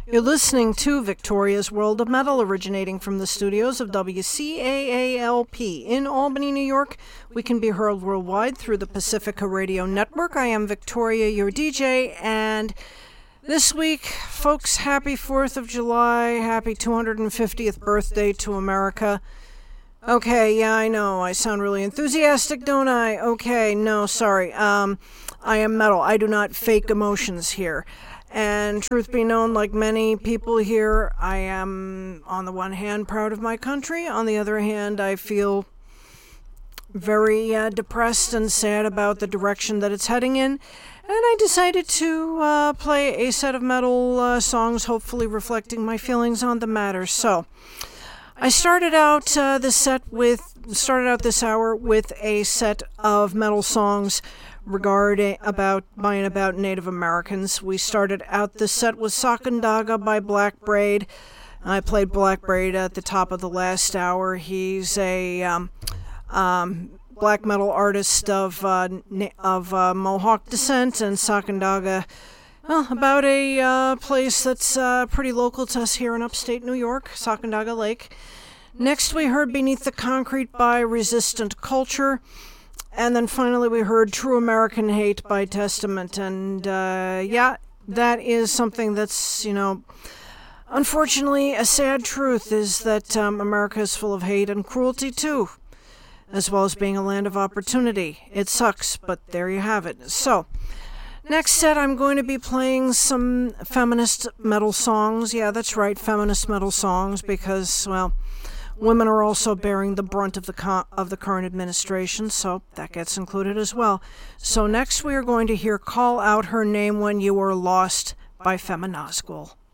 You're listening to Victoria's World of Metal, originating from the studios of WCAALP in Albany, New York. We can be heard worldwide through the Pacifica Radio Network. I am Victoria, your DJ, and this week, folks, happy 4th of July, happy 250th birthday to America. Okay, yeah, I know, I sound really enthusiastic, don't I? Okay, no, sorry. I am metal. I do not fake emotions here. And truth be known, like many people here, I am, on the one hand, proud of my country. On the other hand, I feel very depressed and sad about the direction that it's heading in. And I decided to play a set of metal songs, hopefully reflecting my feelings on the matter. So, I started out this hour with a set of metal songs regarding about Native Americans. We started out this set with Sacandaga by Black Braid. I played Black Braid at the top of the last hour. He's a black metal artist of Mohawk descent, and Sacandaga, well, about a place that's pretty local to us here in upstate New York, Sacandaga Lake. Next we heard Beneath the Concrete by Resistant Culture. And then finally we heard True American Hate by Testament. And that is something that's, unfortunately a sad truth, is that America is full of hate and cruelty too, as well as being a land of opportunity. It sucks, but there you have it. So, next set I'm going to be playing some feminist metal songs. Yeah, that's right, feminist metal songs, because, well, women are also bearing the brunt of the current administration, so that gets included as well. So next we are going to hear Call Out Her Name When You Are Lost by Feminazgul.